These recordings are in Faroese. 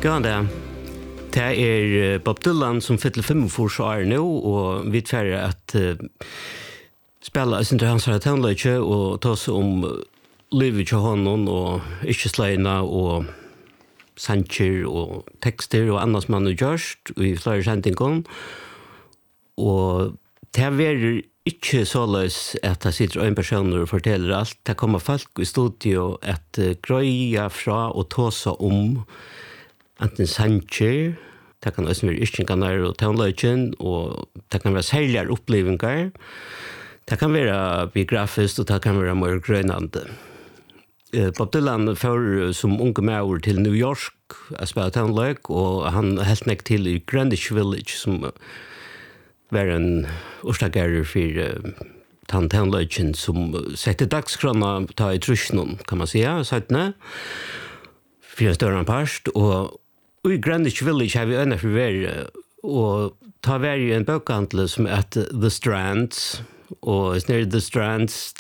Ja, det Bob Dylan som fyller 45 år nu och vi tvärar att spela i sin hans tonlöjtje och ta sig om livet till honom och icke-slöjna och sanger och texter och annat som han har gjort i flera sändningar. Och det är inte så lös att det sitter en person och fortäller allt. Det kommer folk i studio att gröja fra och ta sig om enten sanger, det kan også være yrkinganar og tonløgjen, og det kan være særligere opplevinger. Det kan være biografisk, og det kan være mer grønande. Bob Dylan får som unge med over til New York å spille tonløg, og han helt nek til i Greenwich Village, som var en årstagerer for tonløgjen, som setter dagskrona ta i trusjonen, kan man säga, 17. For en større parst, og i Greenwich Village har vi øyne for vær, og ta vær i en bøkhandel som heter The Strands, og nere The Strands,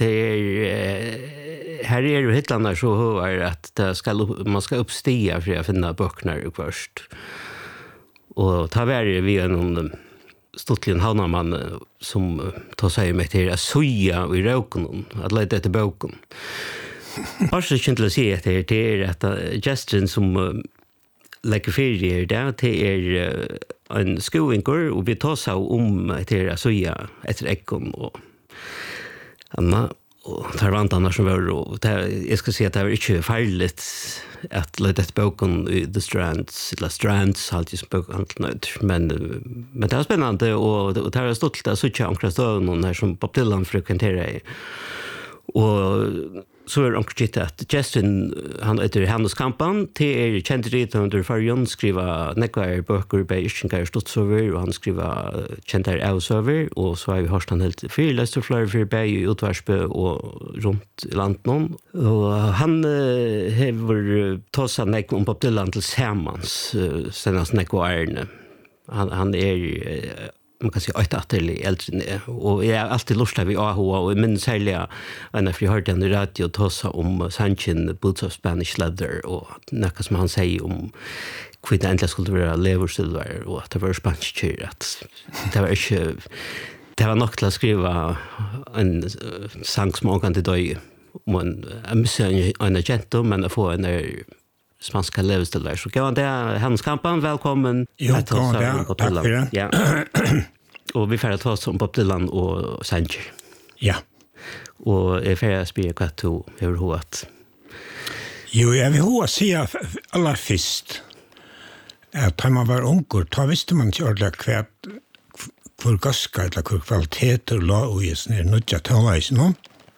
her jo hittlandar så høyere at man skal uppstiga for å finne bøkene først. Og ta vær vi en stortlig havnamann som tar seg med til å suja i røkken, at lete etter bøken. Også kjent til å si at det at gesten som lägger ferier där till en skoingår och vi tar sig om till att söja efter ekon och Anna och tar vantarna som var och jag ska säga att det var inte farligt att leta ett boken i The Strands eller Strands alltid som boken men det är spännande och det har stått där så tjocka omkring någon här som Bob Dylan frekventerar och så omkring att Justin han heter Hannes Kampan till känd under Farion skriva nekvar böcker på Yrkingar Stotsover och han skriva känd där Ausover och så har vi hört han helt fyrläst och flera för Berg i Utvarsbö och runt i landet och han har tagit nek om Bob Dylan tillsammans senast nekvarne han man kan säga att det är äldre och jag har alltid lustat vid AHA och men särskilt när jag hörde en radio tala om Sanchin Boots of Spanish Leather och något som han säger om hur det äntligen skulle vara leversilver och att det var spanskt att det var inte det var nog till att skriva en sång som man till dig om en agent men att få en spanska leversilver så kan det Hannes Kampan välkommen tack för det. Ja. Och vi får ta oss om Bob Dylan och Sanger. Ja. Och är färdig att spela vad du har hört. Jo, jag vill ha säga allra först att när man var ungor, då visste man inte ordentligt hur gaska eller hur kvaliteter la i sån här nödja tonläsen.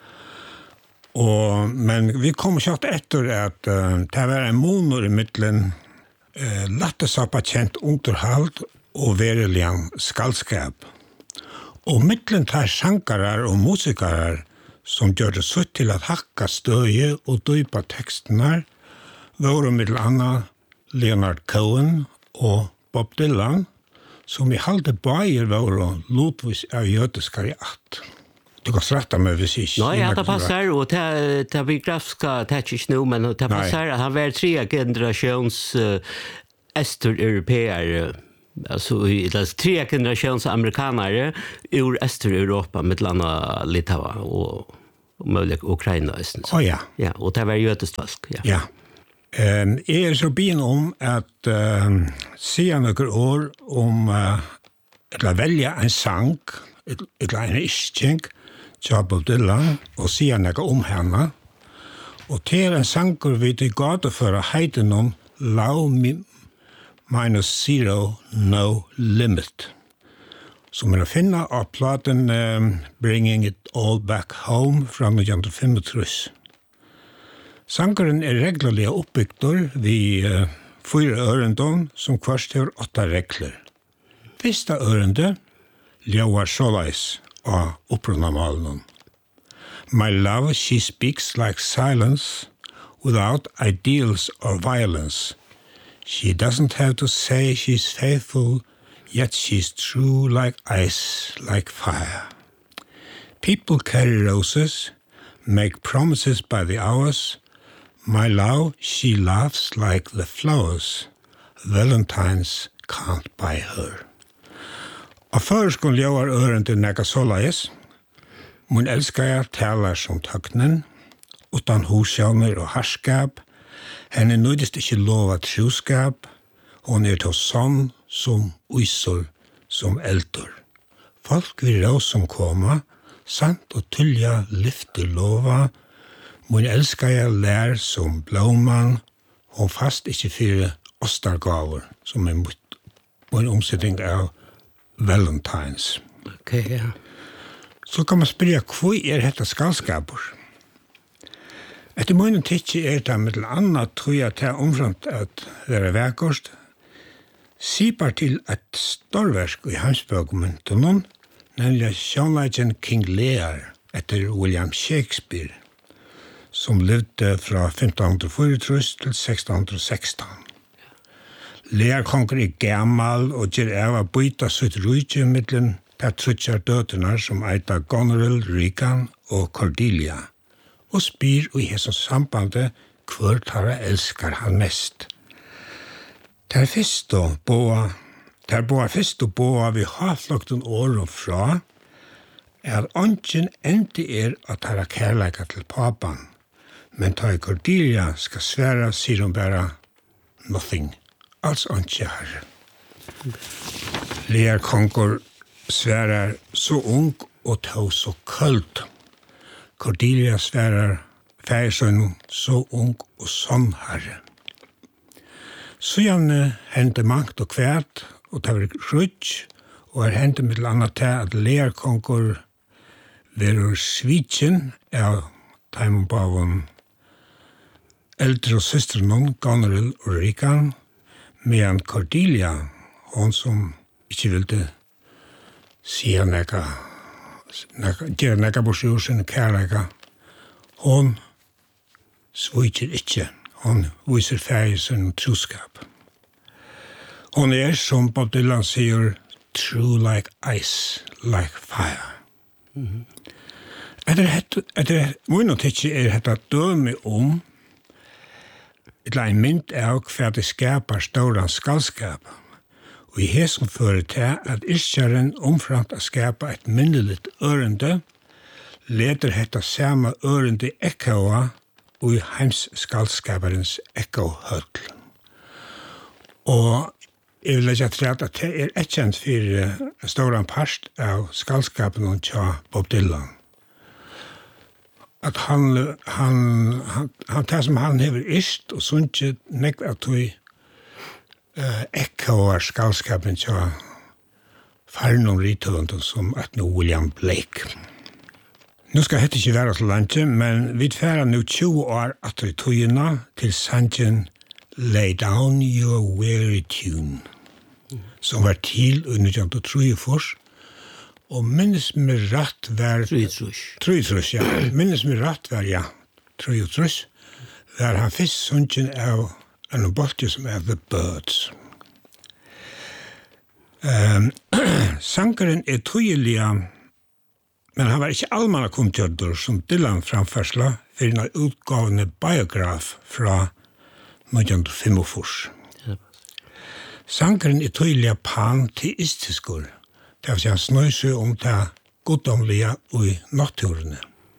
Men vi kom kört efter att det var en monor i mitten lattesappakänt underhåll och verkligen skallskap. Och mitten tar sankarar och musikarar som gör det så till att hacka stöje och dypa texterna var med andra Leonard Cohen och Bob Dylan som i halde bajer var lotvis av jötiskar i att. Du kan rätta mig precis. Nej, det passar och det biografiska touch nu men det passar att han var 3 generations östeuropeer alltså det 3 generations amerikanare ur Östeuropa med landa Litaua och möjligt Ukraina ja. Ja, och det var jötestalsk, ja. Ja. Är så bin om att se några år om att välja en sång ett en ischink Bob Dylan och se några om henne och till en sång vid det gata för att heta någon Low -0 No Limit. Som man finner av platen Bringing It All Back Home från 1935. Sankaren är regelliga uppbyggdor vid 4 örendon som kvarstår 8 regler. Första örende ljöar såleis av upprunnamalen. My love, she speaks like silence without ideals or violence. She doesn't have to say she's faithful, yet she's true like ice, like fire. People carry roses, make promises by the hours. My love, she laughs like the flowers. Valentine's can't buy her. Og føreskon ljøvar øren til nega såleis, mun elskar jeg talar som tøknen, utan hosjauner og harskap, henne nøydest ikke lova truskap, hon til sånn som uisor som eldur. Folk vil rå som koma, sant og tullja lyfter lova, mun elskar jeg lær som blåman, hon fast ikke fyre ostargaver, som mun omsetting av Valentine's. Okay, ja. Så kan man spyrja, hvor hetta skalskapur? Etter munnen tidsi det med anna tror jeg til omframt at være verkost, sipar til et storverk i heimsbøkumentunnen, nemlig sjånleidjen King Lear etter William Shakespeare, som levde fra 1504 til 1616. Lear konger gammal og gjør av å byta sitt rujtje mittlen der trutjar døtene som eita Goneril, Regan og Cordelia, og spyr i hesson sambandet hvor tara elskar han mest. Der boa vi haflokten åren fra, at ongen endi at tara kærleika til papan, men ta i Cordelia skal sværa, sier hun bara nothing, alls onge herre. Lear konger sværar så ung og tog så kølt. Cordelia sværar færsønnen så ung og sånn herre. Så gjerne hendte mangt og kvært, og det var rutsch, og hendte med til annet til at Lear konger verur svitjen av taimon bavon eldre og søstrenon, Goneril og Regan, medan Cordelia, hon som ikke ville sier gjør nega borsjur sin kærleika, hon svitjer ikke, hon viser ferie sin truskap. Hon som Bob Dylan sier, true like ice, like fire. Etter munnen tidsi hetta dømi ein mynd av hva det skapar stauran skallskap. Og i hesson fører til at iskjaren omframt å skapa et minnelitt ørende, leder hetta sama ørende ekkoa og i heims skallskaparens ekkohøll. Og jeg vil legge til at det et kjent for stauran parst av skallskapen til Bob Dylan. At han det som han hever ist, og sunnkje nekk at vi ekkoar skallskapen til farnon rithøvenden som at nå William Blake. Nå skal dette ikke være så langt, men vi færer nå 20 år at vi togene til sangen Lay Down Your Weary Tune, som var til i 1903, og minnes med rett var... Trøytrøs, ja. Minnes med rett var, ja. Trøytrøs. Der han fyrst sunken av en boltje som The Birds. Sankeren tydelig, men han var ikke allmanna komtjørdur som Dylan framførsla for en utgavende biograf fra 1945. Sankeren tydelig panteistiskur. Det vil si han snøy seg om det goddomlige og i naturene.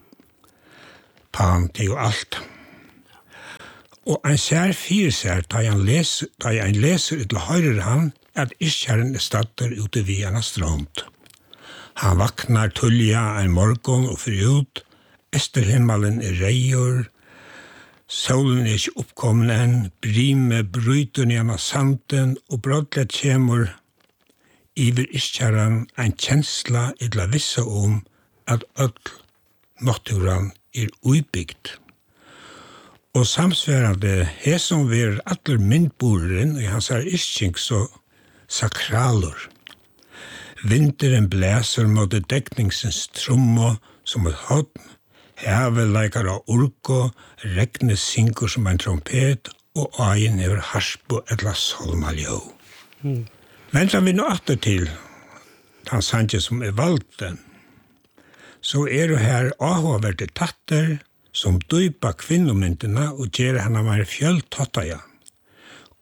Pan til jo alt. Og en ser fire ser, da en leser til høyre han, at iskjæren statter ute via en strand. Han vaknar tullja en morgon og fyr ut, Esterhimmelen reier, solen ikke oppkommen enn, brime bryter gjennom sanden, og brådlet kjemur iver iskjæren en kjensla idla vissa at öll naturen utbyggt. Og samsværande som ver atler myndboren i hans iskjeng så sakralur. Vinteren blæser mot dekningsens trommo som et hodn, havet leikar av urko, regnet synker som en trompet, og aien over harspo etla solmaljå. Men som vi nå atter til, han sanje som valgte, så det her avhåverte tatter som dypa kvinnomyndene og gjør henne mer fjølltattaja.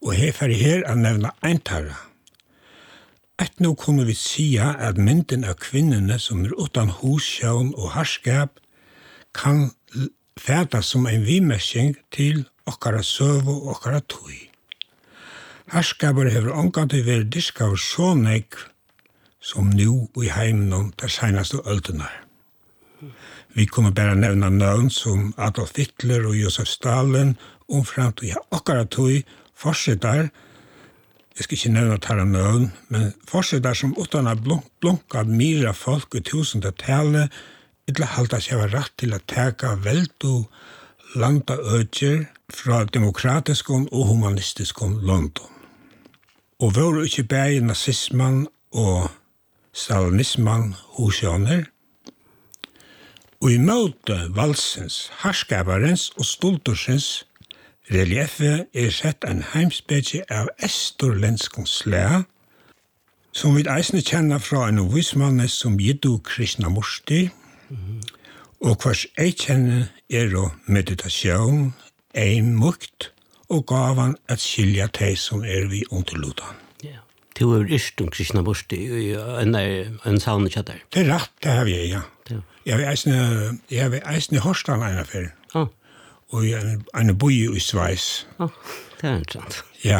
Og her er nevna eintarra. Et nå kunne vi sia at mynden av kvinnerne som utan hussjøvn og harskap kan fæta som en vimersing til okkara søv og okkara tøy. Harskaper hever omgående vært diskaver så nekv som nu i heimen der senaste øltenar. Vi kunne bare nevna navn som Adolf Hitler og Josef Stalin, omframt og okkara tøy, forsetar, jeg skal ikke nevna tæra navn, men forsetar som utan å blunka myra folk i 1000-tallet, eller halda seg var rett til å teka veldo landa ødger fra demokratisk og humanistisk London. Og var ikke bare nazismen og stalinismen hosjøner, og i møte valsens, harskaparens og stoltorsens relieffe sett en heimspecie av estorlenskens slæ, som vi eisne kjenner fra en vismanne som Jiddu Krishnamurti, og hvers jeg kjenner meditasjon, mukt, og gavan at skilja teg som vi underludan. Ja. Du ikke Krishnamurti en sauna kjattar. Det rett, det har vi, ja. Jeg har eisne horstan en affær. Og en boi i Sveis. Det er interessant. Ja.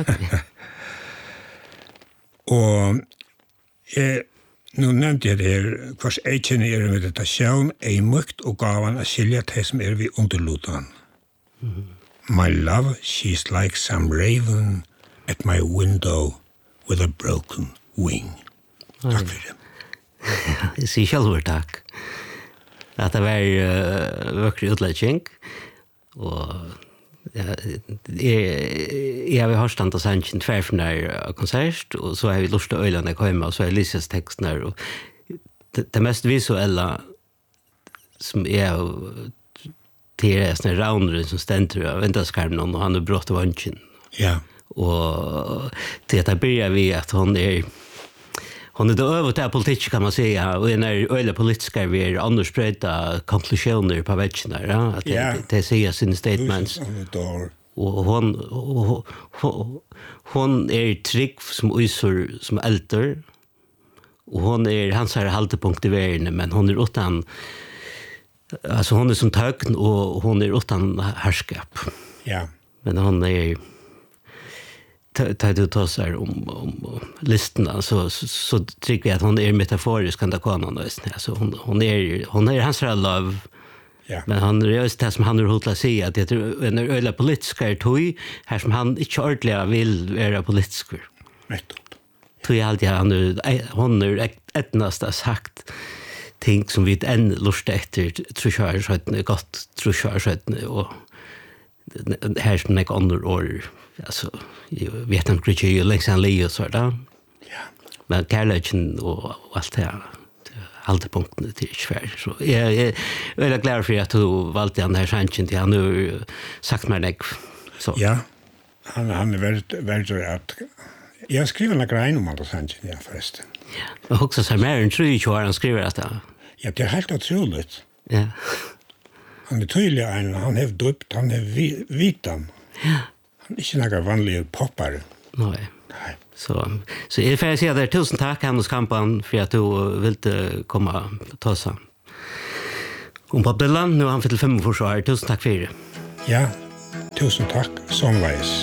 Og nu nevnte jeg det her, hvers jeg kjenner meditasjon, mukt og gavan at skilja teg som vi underludan. My love, she's like some raven at my window with a broken wing. Takk for det. Jeg sier selv takk. At det var vøkri utledning, og jeg har hørt stand av sannsyn tverfner konsert, og så har vi lurt til øylene hjemme, og så har jeg lyst teksten her, og det mest visuelle som det sånne raunere som stender av ventaskarmen, og han brått vansjen. Ja. Og til at jeg begynner vi at hun det øvet til politikk, kan man si, og en øyne politiske vi annars sprøyta konklusjoner på vekkene, at det sier sine statements. Og hun trygg som uysor som eldre, og hun hans haltepunkt i verden, men hun utan alltså hon som tøgn og hon utan herskap. Ja. Men hon tar du tar sig om listorna så tycker jag att hon metaforisk kan ta konan alltså hon hans love. Ja. Men han just det som han hotla säga att det är en öle politiska toy här som han inte ordentligt vill vara politisk. Rätt. Tror jag alltid hon etnasta sagt ting som vi än lust efter tror jag så att gott tror jag så att och här som några andra år alltså jag vet inte riktigt ju liksom Leo så där. Ja. Men kärleken och allt det här haltepunkten till svär så jag är glad för att du valde den här chansen till han nu sagt mig det så. Ja. Han väldigt att jag skriver några grejer om alla chansen ja förresten. Ja. Och också så mer än 3 år han skriver att ja, det helt otroligt. Ja. Han tydlig han har døpt, han vitan. Ja. Han ikke noen vanlige poppar. Nej. Så jag får säga där tusen tack Hannes Kampan för att du ville komma ta oss om Bob Dylan. Nu har han fyllt 5 år så här. Tusen tack för det. Ja, tusen tack. Somveis.